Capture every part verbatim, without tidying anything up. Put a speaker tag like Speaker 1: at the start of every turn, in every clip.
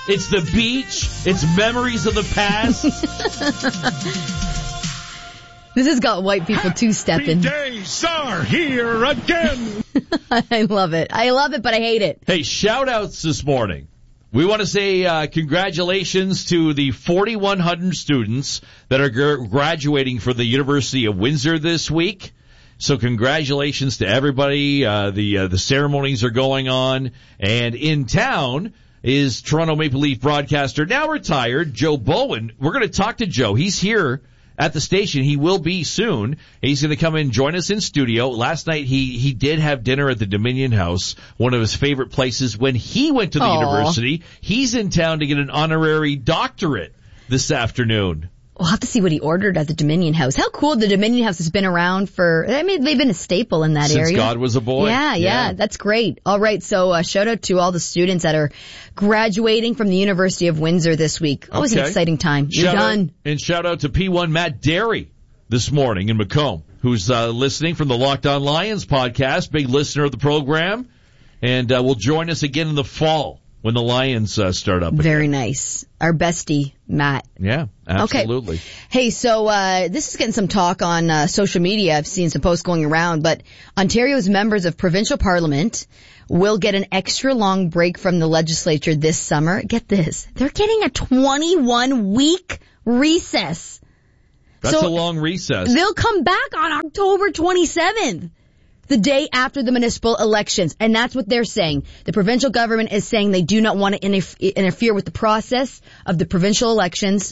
Speaker 1: It's the beach. It's memories of the past.
Speaker 2: This has got white people two-stepping.
Speaker 3: Happy days are here again.
Speaker 2: I love it. I love it, but I hate it.
Speaker 1: Hey, shout-outs this morning. We want to say uh, congratulations to the forty-one hundred students that are gr- graduating for the University of Windsor this week. So congratulations to everybody. Uh, the uh, the ceremonies are going on. And in town is Toronto Maple Leaf broadcaster, now retired, Joe Bowen. We're going to talk to Joe. He's here at the station. He will be soon. He's going to come in and join us in studio. Last night he, he did have dinner at the Dominion House, one of his favorite places when he went to the
Speaker 2: Aww.
Speaker 1: university. He's in town to get an honorary doctorate this afternoon.
Speaker 2: We'll have to see what he ordered at the Dominion House. How cool. The Dominion House has been around for, I mean, they've been a staple in that
Speaker 1: Since
Speaker 2: area.
Speaker 1: Since God was a boy.
Speaker 2: Yeah, yeah, yeah. That's great. All right. So uh, shout out to all the students that are graduating from the University of Windsor this week. Always
Speaker 1: okay.
Speaker 2: an exciting time. You're
Speaker 1: shout
Speaker 2: done.
Speaker 1: Out, and shout out to P one Matt Derry this morning in Macomb, who's uh, listening from the Locked On Lions podcast, big listener of the program, and uh, will join us again in the fall when the Lions uh, start up again.
Speaker 2: Very nice. Our bestie, Matt.
Speaker 1: Yeah, absolutely.
Speaker 2: Okay. Hey, so uh this is getting some talk on uh, social media. I've seen some posts going around, but Ontario's members of provincial parliament will get an extra long break from the legislature this summer. Get this. They're getting a twenty-one week recess.
Speaker 1: That's
Speaker 2: so
Speaker 1: a long recess.
Speaker 2: They'll come back on October twenty-seventh. The day after the municipal elections. And that's what they're saying. The provincial government is saying they do not want to interf- interfere with the process of the provincial elections.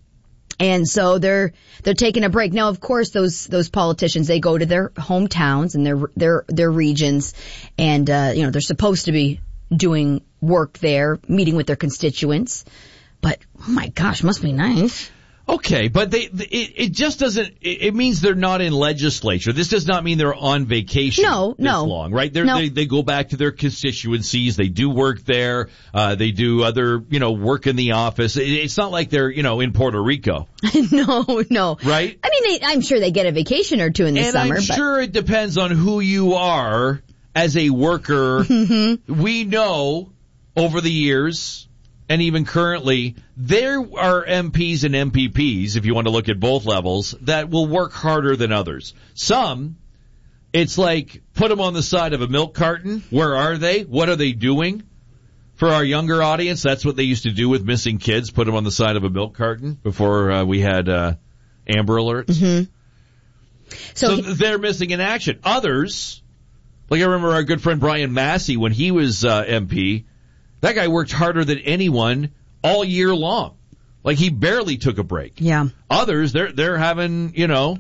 Speaker 2: And so they're, they're taking a break. Now, of course, those, those politicians, they go to their hometowns and their, their, their regions. And, uh, you know, they're supposed to be doing work there, meeting with their constituents. But, oh my gosh, must be nice.
Speaker 1: Okay, but they it, it just doesn't. It, it means they're not in legislature. This does not mean they're on vacation.
Speaker 2: No,
Speaker 1: this
Speaker 2: no,
Speaker 1: long, right? They're,
Speaker 2: no.
Speaker 1: They they go back to their constituencies. They do work there. Uh, they do other, you know, work in the office. It, it's not like they're, you know, in Puerto Rico.
Speaker 2: no, no.
Speaker 1: Right?
Speaker 2: I mean, they, I'm sure they get a vacation or two in the
Speaker 1: and
Speaker 2: summer.
Speaker 1: I'm
Speaker 2: but...
Speaker 1: sure it depends on who you are as a worker. Mm-hmm. We know over the years. And even currently, there are M Ps and M P Ps, if you want to look at both levels, that will work harder than others. Some, it's like, put them on the side of a milk carton. Where are they? What are they doing? For our younger audience, that's what they used to do with missing kids, put them on the side of a milk carton before uh, we had uh, Amber Alerts.
Speaker 2: Mm-hmm. So,
Speaker 1: so
Speaker 2: he-
Speaker 1: they're missing in action. Others, like I remember our good friend Brian Massey, when he was uh, M P, that guy worked harder than anyone all year long. Like, he barely took a break.
Speaker 2: Yeah.
Speaker 1: Others, they're they're having, you know,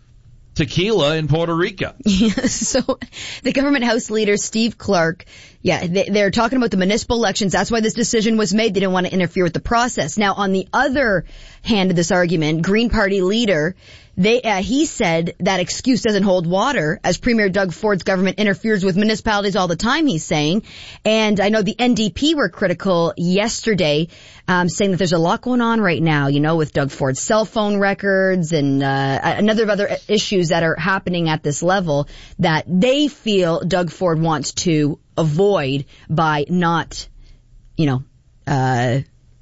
Speaker 1: tequila in Puerto Rico.
Speaker 2: Yeah, so the government House leader, Steve Clark, yeah, they, they're talking about the municipal elections. That's why this decision was made. They didn't want to interfere with the process. Now, on the other hand of this argument, Green Party leader, they, uh, he said that excuse doesn't hold water, as Premier Doug Ford's government interferes with municipalities all the time, he's saying. And I know the N D P were critical yesterday, um, saying that there's a lot going on right now, you know, with Doug Ford's cell phone records and uh, another of other issues that are happening at this level that they feel Doug Ford wants to avoid by not, you know, uh,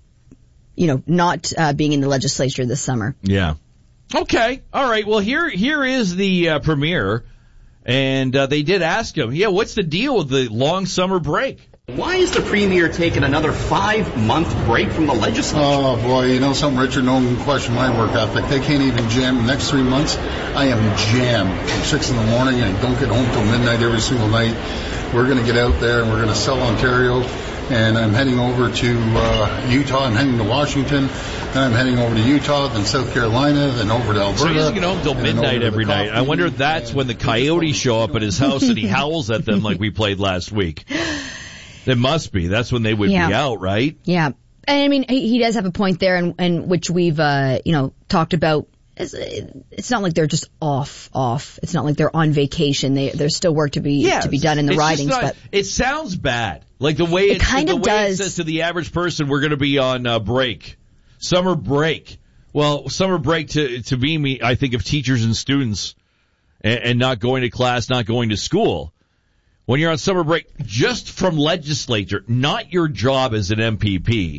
Speaker 2: you know, not uh, being in the legislature this summer.
Speaker 1: Yeah. Okay. All right. Well, here here is the uh, premier, and uh, they did ask him, yeah, what's the deal with the long summer break?
Speaker 4: Why is the premier taking another five-month break from the legislature?
Speaker 5: Oh, boy, you know something, Richard? No one can question my work ethic. They can't even jam. The next three months, I am jammed from six in the morning and don't get home till midnight every single night. We're going to get out there and we're going to sell Ontario. And I'm heading over to uh, Utah. I'm heading to Washington. Then I'm heading over to Utah, then South Carolina, then over to Alberta.
Speaker 1: So he doesn't get home till midnight every night. I wonder if that's when the coyotes show up at his house and he howls at them like we played last week. It must be. That's when they would
Speaker 2: yeah.
Speaker 1: be out, right?
Speaker 2: Yeah. And I mean, he, he does have a point there, and, and which we've, uh, you know, talked about. It's, it's not like they're just off, off. It's not like they're on vacation. They, there's still work to be
Speaker 1: yes.
Speaker 2: to be done in the
Speaker 1: it's
Speaker 2: ridings.
Speaker 1: Not,
Speaker 2: but
Speaker 1: it sounds bad. Like the way
Speaker 2: it,
Speaker 1: it
Speaker 2: kind
Speaker 1: the
Speaker 2: of
Speaker 1: way
Speaker 2: does.
Speaker 1: It says to the average person, we're going to be on uh, break, summer break. Well, summer break to to me, me, I think of teachers and students, and, and not going to class, not going to school. When you're on summer break, just from legislature, not your job as an M P P,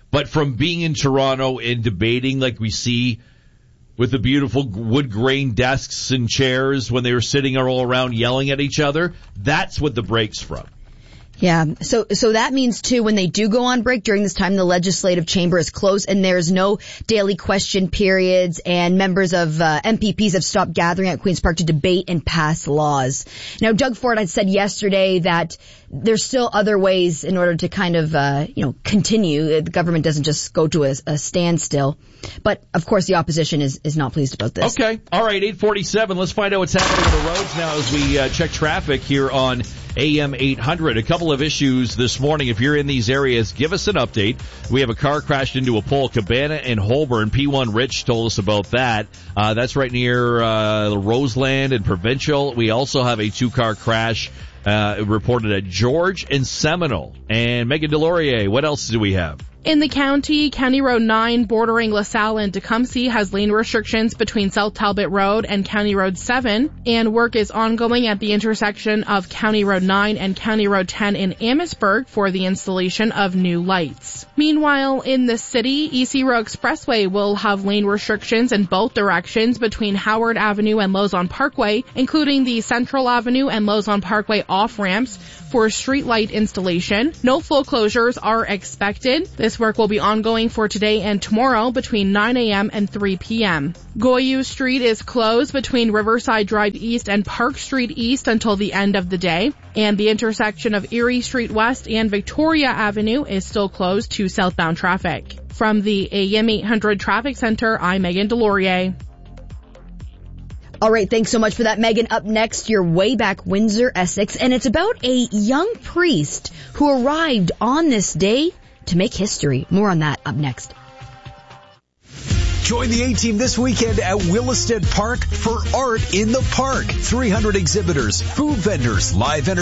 Speaker 1: But from being in Toronto and debating like we see with the beautiful wood grain desks and chairs when they were sitting all around yelling at each other, that's what the break's from.
Speaker 2: Yeah, so so that means, too, when they do go on break during this time, the legislative chamber is closed and there's no daily question periods, and members of uh, M P Ps have stopped gathering at Queen's Park to debate and pass laws. Now, Doug Ford had said yesterday that there's still other ways in order to kind of, uh, you know, continue. The government doesn't just go to a, a standstill. But, of course, the opposition is, is not pleased about this.
Speaker 1: Okay. All right, eight forty-seven. Let's find out what's happening on the roads now as we uh, check traffic here on A M eight hundred. A couple of issues this morning. If you're in these areas, give us an update. We have a car crashed into a pole, Cabana and Holborn. P one Rich told us about that. Uh, that's right near uh, Roseland and Provincial. We also have a two-car crash uh, reported at George and Seminole. And Megan Delorier, what else do we have?
Speaker 6: In the county, County Road nine bordering LaSalle and Tecumseh has lane restrictions between South Talbot Road and County Road seven, and work is ongoing at the intersection of County Road nine and County Road ten in Amherstburg for the installation of new lights. Meanwhile, in the city, E C Row Expressway will have lane restrictions in both directions between Howard Avenue and Lozon Parkway, including the Central Avenue and Lozon Parkway off-ramps for street light installation. No flow closures are expected. This work will be ongoing for today and tomorrow between nine a.m. and three p.m. Goyou Street is closed between Riverside Drive East and Park Street East until the end of the day, and the intersection of Erie Street West and Victoria Avenue is still closed to southbound traffic. From the A M eight hundred Traffic Center, I'm Megan Delorier.
Speaker 2: All right, thanks so much for that, Megan. Up next, your way back Windsor, Essex, and it's about a young priest who arrived on this day to make history. More on that up next.
Speaker 7: Join the A-Team this weekend at Williston Park for Art in the Park. three hundred exhibitors, food vendors, live entertainment.